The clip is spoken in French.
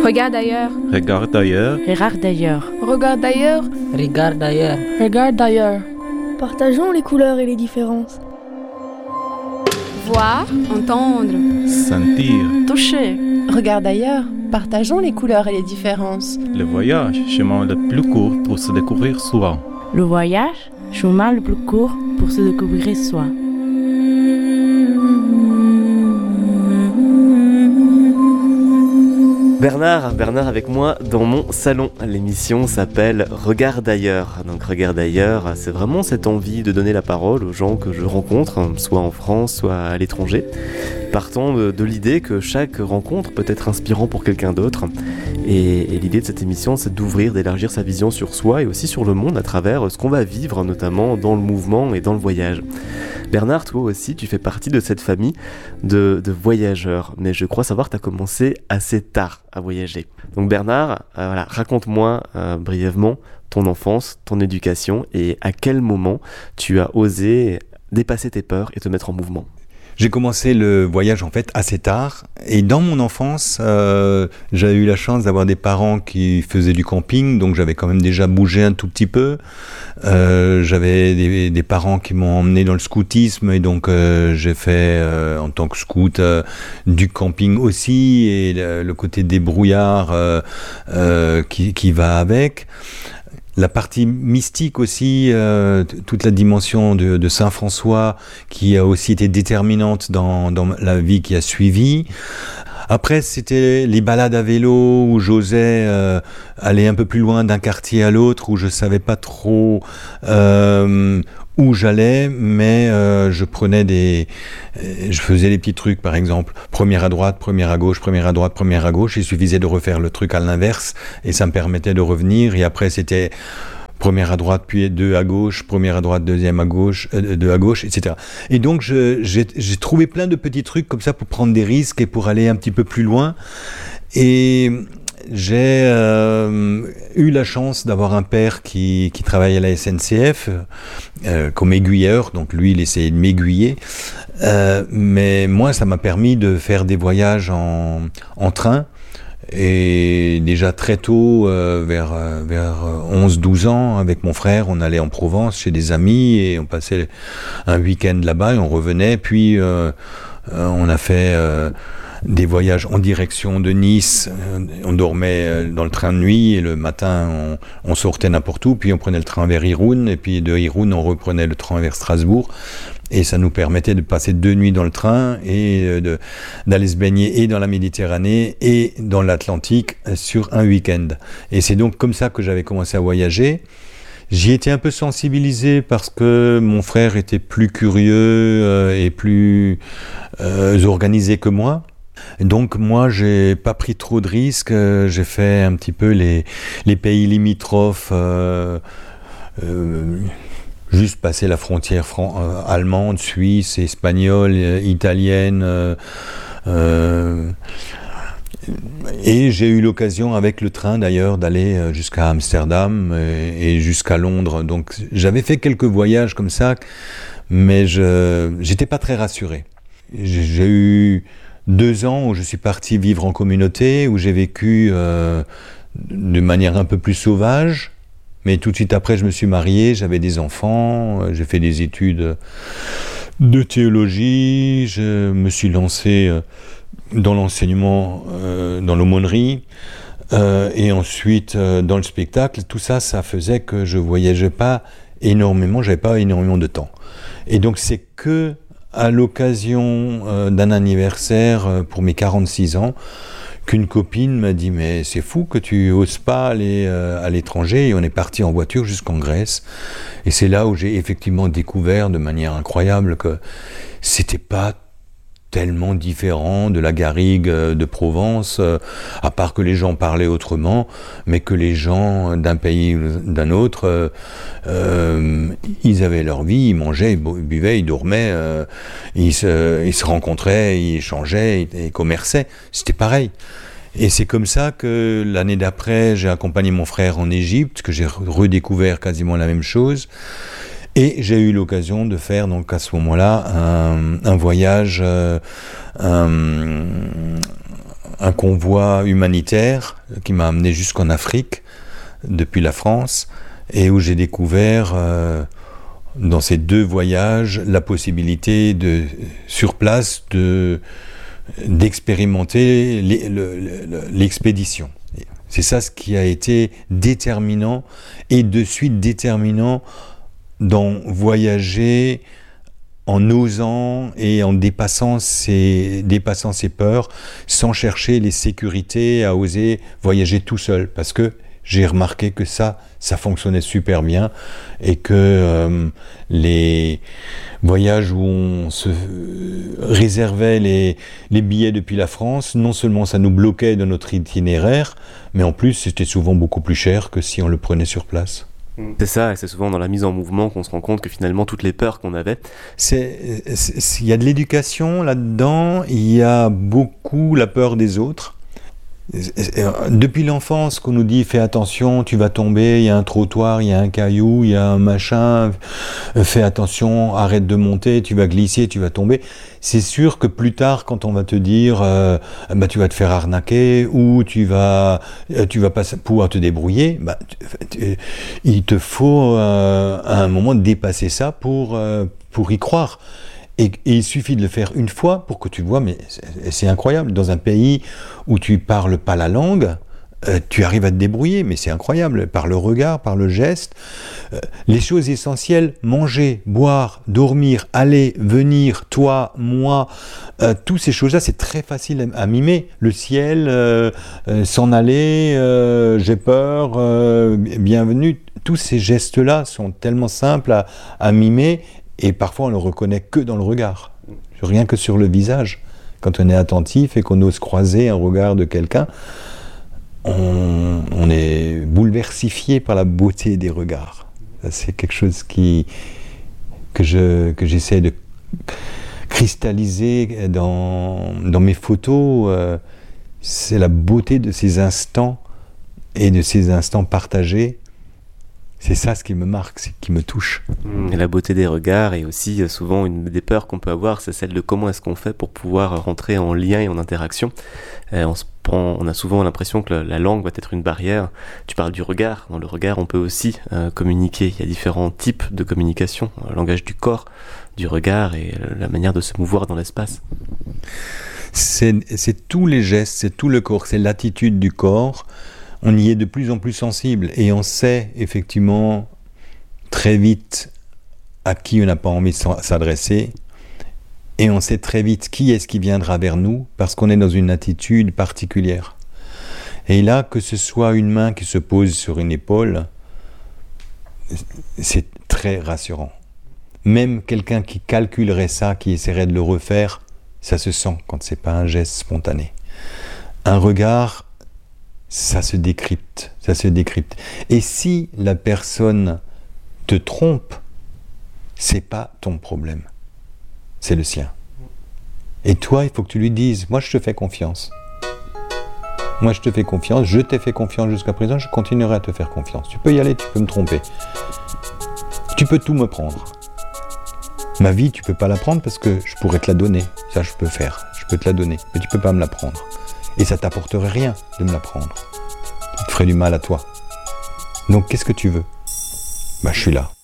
Regarde ailleurs. Regarde ailleurs. Regarde d'ailleurs. Regarde ailleurs. Regarde d'ailleurs. Regarde d'ailleurs. Partageons les couleurs et les différences. Voir, entendre. Sentir. Toucher. Regarde ailleurs. Partageons les couleurs et les différences. Le voyage, chemin le plus court pour se découvrir soi. Le voyage, chemin le plus court pour se découvrir soi. Bernard avec moi dans mon salon. L'émission s'appelle Regarde ailleurs. Donc Regarde ailleurs, c'est vraiment cette envie de donner la parole aux gens que je rencontre, soit en France, soit à l'étranger. Partant de l'idée que chaque rencontre peut être inspirant pour quelqu'un d'autre. Et l'idée de cette émission, c'est d'ouvrir, d'élargir sa vision sur soi et aussi sur le monde à travers ce qu'on va vivre, notamment dans le mouvement et dans le voyage. Bernard, toi aussi, tu fais partie de cette famille de voyageurs. Mais je crois savoir que tu as commencé assez tard à voyager. Donc Bernard, raconte-moi brièvement ton enfance, ton éducation et à quel moment tu as osé dépasser tes peurs et te mettre en mouvement. J'ai commencé le voyage en fait assez tard et dans mon enfance, j'ai eu la chance d'avoir des parents qui faisaient du camping, donc j'avais quand même déjà bougé un tout petit peu. J'avais des parents qui m'ont emmené dans le scoutisme et donc j'ai fait en tant que scout du camping aussi et le côté débrouillard qui va avec. La partie mystique aussi, toute la dimension de Saint-François qui a aussi été déterminante dans la vie qui a suivi. Après, c'était les balades à vélo où j'osais aller un peu plus loin d'un quartier à l'autre, où je savais pas trop où j'allais, mais je faisais des petits trucs, par exemple, première à droite, première à gauche, première à droite, première à gauche. Il suffisait de refaire le truc à l'inverse et ça me permettait de revenir. Et après, c'était première à droite, puis deux à gauche, première à droite, deuxième à gauche, deux à gauche, etc. Et donc, j'ai trouvé plein de petits trucs comme ça pour prendre des risques et pour aller un petit peu plus loin. Et j'ai eu la chance d'avoir un père qui travaillait à la SNCF comme aiguilleur, donc lui il essayait de m'aiguiller, mais moi ça m'a permis de faire des voyages en train. Et déjà très tôt, vers 11-12 ans, avec mon frère, on allait en Provence chez des amis et on passait un week-end là-bas et on revenait. Puis on a fait des voyages en direction de Nice. On dormait dans le train de nuit et le matin on sortait n'importe où. Puis on prenait le train vers Irun et puis de Irun on reprenait le train vers Strasbourg. Et ça nous permettait de passer 2 nuits dans le train et d'aller se baigner et dans la Méditerranée et dans l'Atlantique sur un week-end. Et c'est donc comme ça que j'avais commencé à voyager. J'y étais un peu sensibilisé parce que mon frère était plus curieux et plus organisé que moi. Donc moi, j'ai pas pris trop de risques. J'ai fait un petit peu les pays limitrophes. Juste passer la frontière allemande, suisse, espagnole, italienne. Et j'ai eu l'occasion avec le train d'ailleurs d'aller jusqu'à Amsterdam et jusqu'à Londres. Donc j'avais fait quelques voyages comme ça, mais j'étais pas très rassuré. J'ai eu 2 ans où je suis parti vivre en communauté, où j'ai vécu de manière un peu plus sauvage. Mais tout de suite après, je me suis marié, j'avais des enfants, j'ai fait des études de théologie, je me suis lancé dans l'enseignement, dans l'aumônerie, et ensuite dans le spectacle. Tout ça, ça faisait que je voyageais pas énormément, j'avais pas énormément de temps. Et donc c'est que à l'occasion d'un anniversaire pour mes 46 ans, qu'une copine m'a dit « mais c'est fou que tu oses pas aller à l'étranger » et on est parti en voiture jusqu'en Grèce. Et c'est là où j'ai effectivement découvert de manière incroyable que c'était pas tellement différent de la garrigue de Provence, à part que les gens parlaient autrement, mais que les gens d'un pays ou d'un autre, ils avaient leur vie, ils mangeaient, ils buvaient, ils dormaient, ils se rencontraient, ils échangeaient, ils commerçaient, c'était pareil. Et c'est comme ça que l'année d'après, j'ai accompagné mon frère en Égypte, que j'ai redécouvert quasiment la même chose. Et j'ai eu l'occasion de faire donc à ce moment-là un voyage, un un convoi humanitaire qui m'a amené jusqu'en Afrique, depuis la France, et où j'ai découvert, dans ces 2 voyages, la possibilité sur place d'expérimenter l'expédition. C'est ça ce qui a été déterminant, et de suite déterminant dans voyager en osant et en dépassant ses peurs, sans chercher les sécurités, à oser voyager tout seul, parce que j'ai remarqué que ça fonctionnait super bien, et que les voyages où on se réservait les billets depuis la France, non seulement ça nous bloquait dans notre itinéraire, mais en plus c'était souvent beaucoup plus cher que si on le prenait sur place. C'est ça, et c'est souvent dans la mise en mouvement qu'on se rend compte que finalement toutes les peurs qu'on avait... Il y a de l'éducation là-dedans, il y a beaucoup la peur des autres. Depuis l'enfance qu'on nous dit fais attention, tu vas tomber, il y a un trottoir, il y a un caillou, il y a un machin, fais attention, arrête de monter, tu vas glisser, tu vas tomber. C'est sûr que plus tard, quand on va te dire tu vas te faire arnaquer, ou tu vas pas pouvoir te débrouiller, il te faut à un moment dépasser ça pour y croire. Et il suffit de le faire une fois pour que tu vois, mais c'est incroyable. Dans un pays où tu parles pas la langue, tu arrives à te débrouiller, mais c'est incroyable. Par le regard, par le geste. Les choses essentielles, manger, boire, dormir, aller, venir, toi, moi, toutes ces choses-là, c'est très facile à mimer. Le ciel, s'en aller, j'ai peur, bienvenue. Tous ces gestes-là sont tellement simples à mimer. Et parfois, on ne le reconnaît que dans le regard, rien que sur le visage. Quand on est attentif et qu'on ose croiser un regard de quelqu'un, on est bouleversifié par la beauté des regards. Ça, c'est quelque chose que j'essaie de cristalliser dans mes photos. C'est la beauté de ces instants, et de ces instants partagés. C'est ça ce qui me marque, ce qui me touche. Et la beauté des regards, et aussi souvent une des peurs qu'on peut avoir, c'est celle de comment est-ce qu'on fait pour pouvoir rentrer en lien et en interaction. On a souvent l'impression que la langue va être une barrière. Tu parles du regard. Dans le regard, on peut aussi communiquer. Il y a différents types de communication. Le langage du corps, du regard, et la manière de se mouvoir dans l'espace. C'est tous les gestes, c'est tout le corps, c'est l'attitude du corps. On y est de plus en plus sensible, et on sait effectivement très vite à qui on n'a pas envie de s'adresser, et on sait très vite qui est-ce qui viendra vers nous, parce qu'on est dans une attitude particulière. Et là, que ce soit une main qui se pose sur une épaule, c'est très rassurant. Même quelqu'un qui calculerait ça, qui essaierait de le refaire, ça se sent quand c'est pas un geste spontané. Un regard, ça se décrypte. Et si la personne te trompe, c'est pas ton problème, c'est le sien. Et toi, il faut que tu lui dises, moi je te fais confiance. Je t'ai fait confiance jusqu'à présent, je continuerai à te faire confiance. Tu peux y aller, tu peux me tromper. Tu peux tout me prendre. Ma vie, tu peux pas la prendre parce que je pourrais te la donner. Ça, je peux faire. Je peux te la donner, mais tu peux pas me la prendre. Et ça t'apporterait rien de me la prendre. Ça te ferait du mal à toi. Donc, qu'est-ce que tu veux ? Je suis là.